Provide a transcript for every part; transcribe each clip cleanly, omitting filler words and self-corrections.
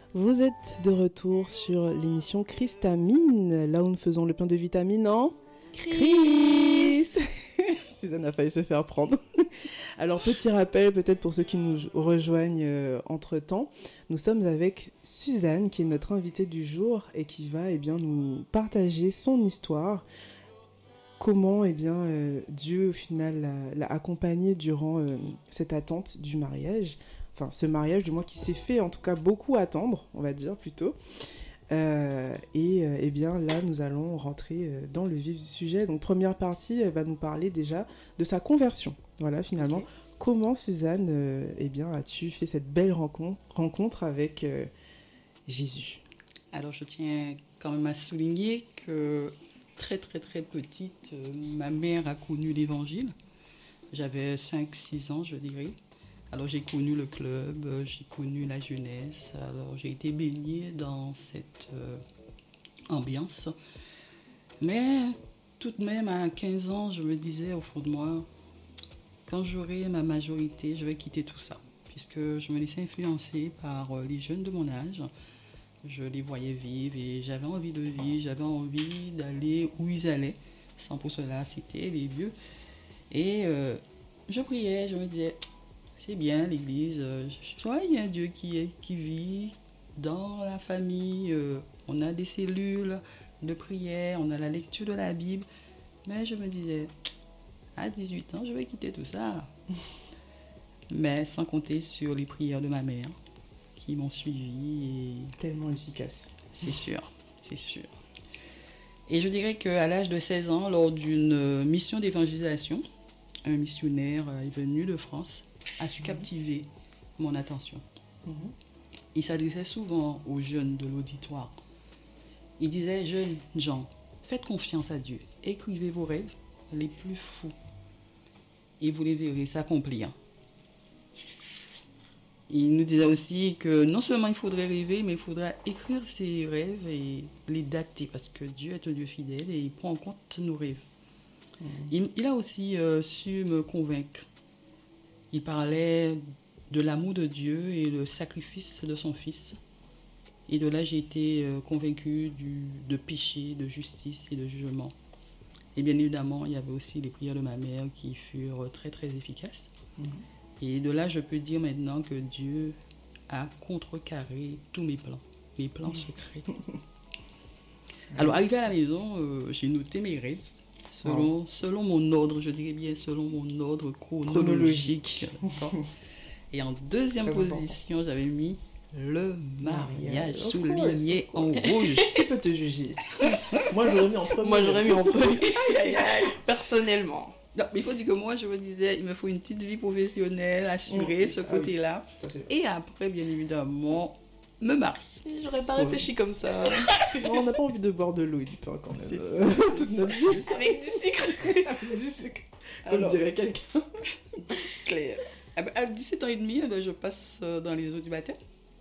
Vous êtes de retour sur l'émission Christamine, là où nous faisons le plein de vitamines en Chris. Suzanne a failli se faire prendre. Alors, petit rappel, peut-être pour ceux qui nous rejoignent entre-temps, nous sommes avec Suzanne, qui est notre invitée du jour et qui va nous partager son histoire. Comment Dieu, au final, l'a accompagnée durant cette attente du mariage. Enfin, ce mariage, du moins, qui s'est fait, en tout cas, beaucoup attendre, on va dire, plutôt. Là, nous allons rentrer dans le vif du sujet. Donc, première partie, elle va nous parler déjà de sa conversion. Voilà, finalement, comment, Suzanne, as-tu fait cette belle rencontre avec Jésus? Alors, je tiens quand même à souligner que très, très, très petite, ma mère a connu l'Évangile. J'avais 5-6 ans, je dirais. Alors, j'ai connu le club, j'ai connu la jeunesse. Alors, j'ai été baignée dans cette ambiance. Mais tout de même, à 15 ans, je me disais au fond de moi, quand j'aurai ma majorité, je vais quitter tout ça. Puisque je me laissais influencer par les jeunes de mon âge. Je les voyais vivre et j'avais envie de vivre, j'avais envie d'aller où ils allaient, sans pour cela citer les lieux. Et je priais, je me disais, c'est bien l'église, il y a un Dieu qui vit dans la famille, on a des cellules de prière, on a la lecture de la Bible, mais je me disais, à 18 ans, je vais quitter tout ça. Mais sans compter sur les prières de ma mère, qui m'ont suivi. Et tellement efficace. C'est sûr, c'est sûr. Et je dirais qu'à l'âge de 16 ans, lors d'une mission d'évangélisation, un missionnaire est venu de France, a su captiver mon attention. Il s'adressait souvent aux jeunes de l'auditoire. Il disait, jeunes gens, faites confiance à Dieu, écrivez vos rêves les plus fous et vous les verrez s'accomplir. Il nous disait aussi que non seulement il faudrait rêver, mais il faudra écrire ses rêves et les dater, parce que Dieu est un Dieu fidèle et il prend en compte nos rêves. Il a aussi su me convaincre. Il parlait de l'amour de Dieu et le sacrifice de son Fils. Et de là, j'ai été convaincue de péché, de justice et de jugement. Et bien évidemment, il y avait aussi les prières de ma mère qui furent très, très efficaces. Et de là, je peux dire maintenant que Dieu a contrecarré tous mes plans secrets. Alors, arrivé à la maison, j'ai noté mes rêves selon mon ordre, je dirais bien selon mon ordre chronologique. Et en deuxième position, j'avais mis le mariage souligné en rouge. Tu peux te juger. Moi, j'aurais mis en premier. Personnellement. Non, mais il faut dire que moi, je me disais, il me faut une petite vie professionnelle, assurée, ce côté-là. Et après, bien évidemment, me marier. J'aurais pas réfléchi comme ça. On n'a pas envie de boire de l'eau et du pain quand même. Toute notre vie. Avec du sucre. Comme dirait quelqu'un. Claire. À 17 ans et demi, je passe dans les eaux du baptême.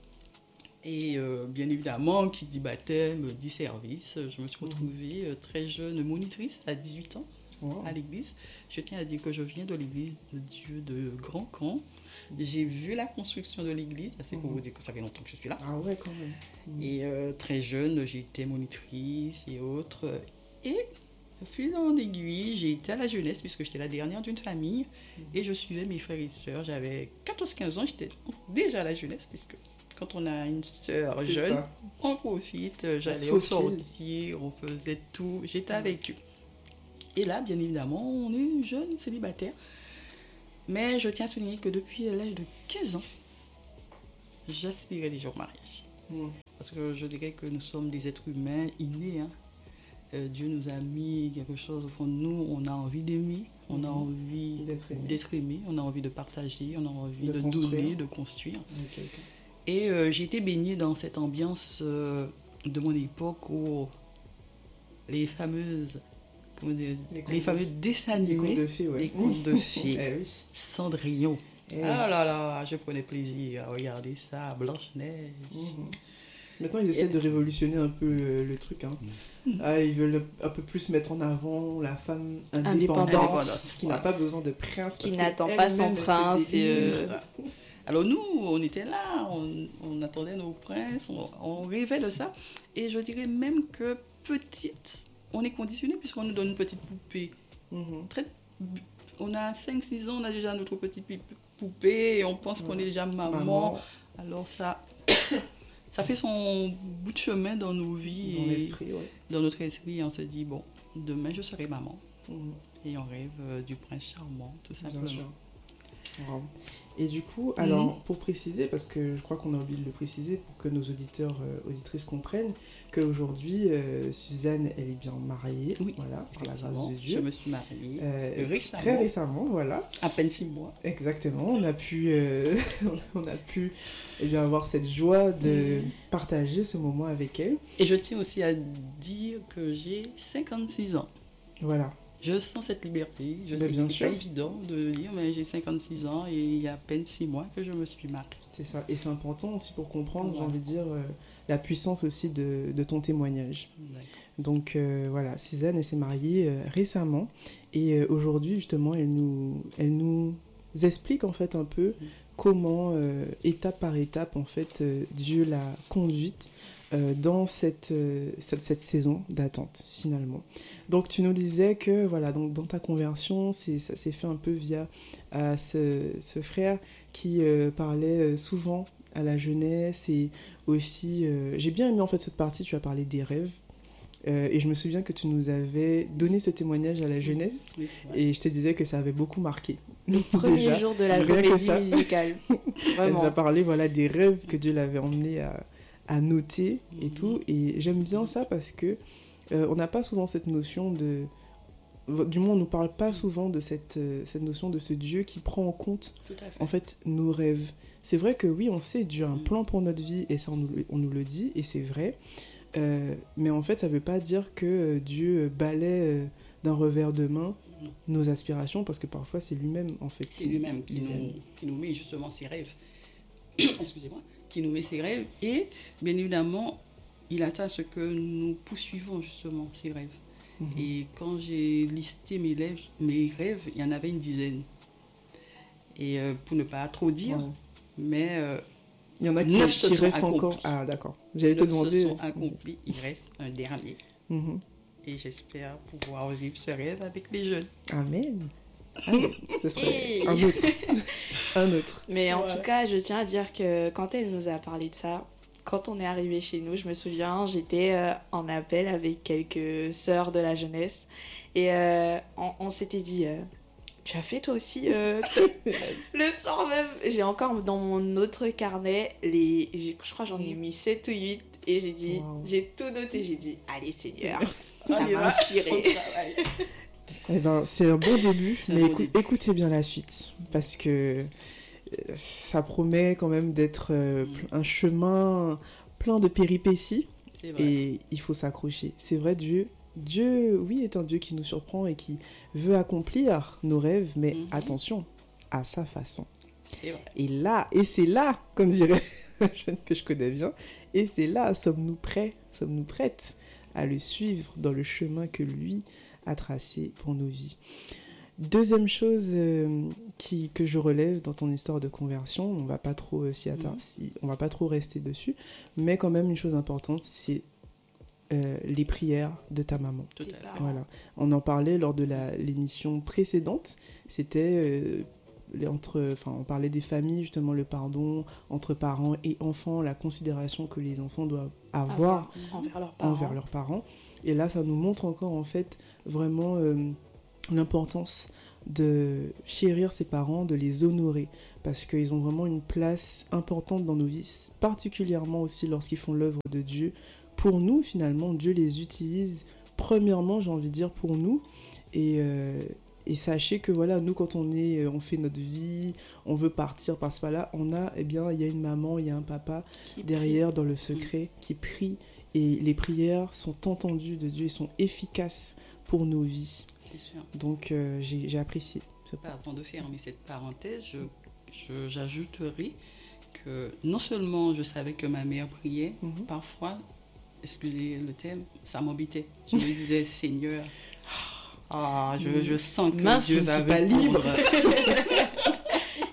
Et bien évidemment, qui dit baptême, dit service. Je me suis retrouvée très jeune monitrice à 18 ans. À l'église. Je tiens à dire que je viens de l'église de Dieu de Grand Camp. J'ai vu la construction de l'église, c'est pour vous dire que ça fait longtemps que je suis là. Ah ouais, quand même. Et très jeune, j'ai été monitrice et autres. Et au fil en aiguille, j'ai été à la jeunesse puisque j'étais la dernière d'une famille et je suivais mes frères et sœurs. J'avais 14-15 ans, j'étais déjà à la jeunesse puisque quand on a une sœur jeune, on profite. J'allais au sortir, on faisait tout. J'étais avec eux. Et là, bien évidemment, on est jeune, célibataire. Mais je tiens à souligner que depuis l'âge de 15 ans, j'aspirais déjà au mariage. Parce que je dirais que nous sommes des êtres humains innés. Dieu nous a mis quelque chose au fond de nous. On a envie d'aimer, on a envie d'être aimé, on a envie de partager, on a envie de donner, de construire. Et j'ai été baignée dans cette ambiance de mon époque où les fameux dessins animés, les contes de fées, Cendrillon. Ah là là, je prenais plaisir à regarder ça, Blanche-Neige. Maintenant, ils essaient de révolutionner un peu le truc. Ils veulent un peu plus mettre en avant la femme indépendante. Qui n'a pas besoin de prince. Qui n'attend pas son prince. Alors nous, on était là, on attendait nos princes, on rêvait de ça. Et je dirais même que petite, on est conditionné puisqu'on nous donne une petite poupée. On a 5-6 ans, on a déjà notre petite poupée et on pense qu'on est déjà maman. Alors ça fait son bout de chemin dans nos vies. Dans l'esprit, dans notre esprit, on se dit, bon, demain je serai maman. Et on rêve du prince charmant, tout simplement. Bien sûr. Wow. Et du coup, alors, pour préciser, parce que je crois qu'on a oublié de le préciser pour que nos auditeurs, auditrices comprennent qu'aujourd'hui, Suzanne, elle est bien mariée, voilà, par la grâce de Dieu. Je me suis mariée récemment. Très récemment, voilà. À peine 6 mois. Exactement, on a pu avoir cette joie de partager ce moment avec elle. Et je tiens aussi à dire que j'ai 56 ans. Voilà. Je sens cette liberté. Je sais que c'est pas évident de le dire, mais j'ai 56 ans et il y a à peine 6 mois que je me suis mariée. C'est ça. Et c'est important aussi pour comprendre, j'ai envie de dire, la puissance aussi de ton témoignage. D'accord. Donc voilà, Suzanne, elle s'est mariée récemment. Et aujourd'hui, justement, elle nous explique en fait un peu comment, étape par étape, en fait, Dieu l'a conduite dans cette saison d'attente, finalement. Donc, tu nous disais que, voilà, donc, dans ta conversion, ça s'est fait un peu via ce frère qui parlait souvent à la jeunesse et aussi... j'ai bien aimé, en fait, cette partie, tu as parlé des rêves. Et je me souviens que tu nous avais donné ce témoignage à la jeunesse et je te disais que ça avait beaucoup marqué. Le premier jour de la comédie musicale. Elle nous a parlé des rêves que Dieu l'avait emmené à noter et tout. Et j'aime bien ça parce que on n'a pas souvent cette notion de... Du moins, on ne nous parle pas souvent de cette notion de ce Dieu qui prend en compte en fait, nos rêves. C'est vrai que oui, on sait, Dieu a un plan pour notre vie et ça, on nous le dit et c'est vrai. Mais en fait, ça ne veut pas dire que Dieu balaie d'un revers de main nos aspirations, parce que parfois c'est lui-même en fait. C'est lui-même qui nous met justement ses rêves. Excusez-moi, qui nous met ses rêves et bien évidemment, il attend à ce que nous poursuivons justement ces rêves. Et quand j'ai listé mes rêves, il y en avait une dizaine. Et pour ne pas trop dire, mais... il y en a qui restent encore. Ah, d'accord. J'allais te demander. 9 se sont accomplis, il reste un dernier. Et j'espère pouvoir vivre ce rêve avec les jeunes. Amen. Ce serait un autre. Mais en tout cas, je tiens à dire que quand elle nous a parlé de ça, quand on est arrivé chez nous, je me souviens, j'étais en appel avec quelques sœurs de la jeunesse. Et on s'était dit... tu as fait toi aussi le soir même. J'ai encore dans mon autre carnet, je crois j'en ai mis 7 ou 8 et j'ai dit, j'ai tout noté, j'ai dit, allez Seigneur, ça m'a inspiré. Eh ben, c'est un bon début, mais écoutez bien la suite, parce que ça promet quand même d'être un chemin plein de péripéties et il faut s'accrocher. C'est vrai, Dieu, oui, est un Dieu qui nous surprend et qui veut accomplir nos rêves, mais attention, à sa façon. C'est vrai. Et c'est là, comme dirait un jeune que je connais bien, et c'est là, sommes-nous prêtes à le suivre dans le chemin que lui a tracé pour nos vies. Deuxième chose que je relève dans ton histoire de conversion, on va pas trop on va pas trop rester dessus, mais quand même une chose importante, c'est les prières de ta maman. Voilà. On en parlait lors de l'émission précédente. C'était on parlait des familles, justement, le pardon entre parents et enfants, la considération que les enfants doivent avoir envers leurs parents. Et là, ça nous montre encore, en fait, vraiment l'importance de chérir ses parents, de les honorer, parce qu'ils ont vraiment une place importante dans nos vies, particulièrement aussi lorsqu'ils font l'œuvre de Dieu. Pour nous, finalement, Dieu les utilise premièrement, j'ai envie de dire, pour nous. Et sachez que voilà, nous, quand on fait notre vie, on veut partir par ce pas-là, il y a une maman, il y a un papa qui derrière, dans le secret, qui prie. Et les prières sont entendues de Dieu et sont efficaces pour nos vies. C'est sûr. Donc, j'ai apprécié ce point. Avant de fermer cette parenthèse, j'ajouterai que non seulement je savais que ma mère priait, parfois, excusez le terme, ça m'embêtait. Je me disais, Seigneur, je sens que Dieu va pas libre.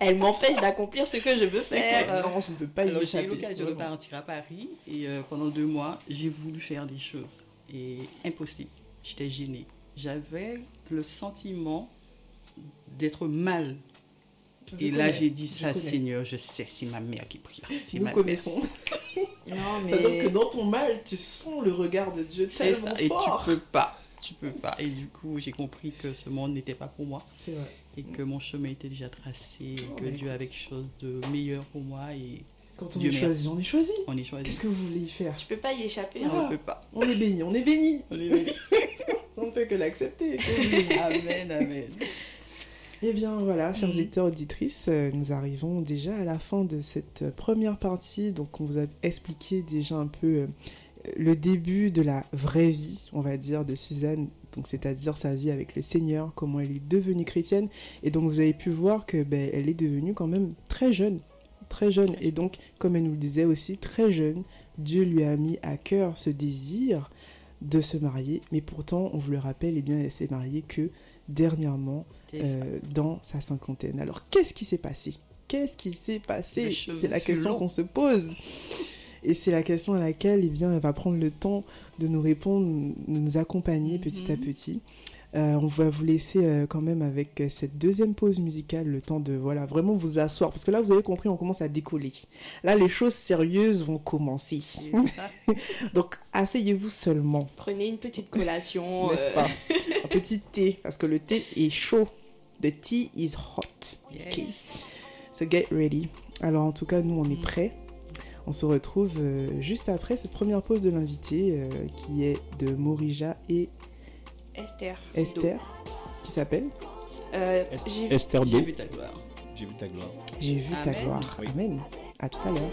Elle m'empêche d'accomplir ce que je veux faire. Non, je ne peux pas y Alors, j'ai eu échapper. l'occasion de vraiment. partir à Paris et pendant 2 mois, j'ai voulu faire des choses. Et impossible. J'étais gênée. J'avais le sentiment d'être mal. Je Et là, connais, j'ai dit je ça, connais. Seigneur, je sais, c'est ma mère qui prie. C'est Nous ma connaissons. Non, mais. C'est-à-dire que dans ton mal, tu sens le regard de Dieu C'est tellement ça. Et fort. tu peux pas. Et du coup, j'ai compris que ce monde n'était pas pour moi. C'est vrai. Et que mon chemin était déjà tracé. Et Oh, que bah, Dieu écoute. avait quelque chose de meilleur pour moi. Et Quand on Dieu est merci. choisi, on est choisi. on est choisi. Qu'est-ce que vous voulez y faire? Tu peux pas y échapper. Voilà. On ne peut pas. On est béni, on est béni. On est béni. On ne peut que l'accepter. Amen, amen. Eh bien voilà, chers Mhm. auditeurs, auditrices, nous arrivons déjà à la fin de cette première partie. Donc on vous a expliqué déjà un peu le début de la vraie vie, on va dire, de Suzanne. Donc c'est-à-dire sa vie avec le Seigneur, comment elle est devenue chrétienne. Et donc vous avez pu voir que elle est devenue quand même très jeune. Très jeune. Et donc, comme elle nous le disait aussi, très jeune, Dieu lui a mis à cœur ce désir de se marier. Mais pourtant, on vous le rappelle, eh bien, elle s'est mariée que dernièrement, C'est ça. dans sa cinquantaine. Alors, qu'est-ce qui s'est passé? Qu'est-ce qui s'est passé? Le chemin C'est la fut question long. qu'on se pose. Et c'est la question à laquelle eh bien, elle va prendre le temps de nous répondre, de nous accompagner petit à Mhm. petit. On va vous laisser quand même avec cette deuxième pause musicale, le temps de voilà, vraiment vous asseoir. Parce que là, vous avez compris, on commence à décoller. Là, les choses sérieuses vont commencer. C'est ça. Donc, asseyez-vous seulement, Prenez une petite collation. n'est-ce pas? Un petit thé, parce que le thé est chaud. The tea is hot. Yes. Ok. So get ready. Alors, en tout cas, nous, on est prêts. On se retrouve juste après cette première pause de l'invité qui est de Morija et Esther. qui s'appelle J'ai Esther J'ai Do. vu ta gloire. J'ai vu ta gloire. J'ai vu ta Amen. gloire. Oui. Amen. À tout à l'heure.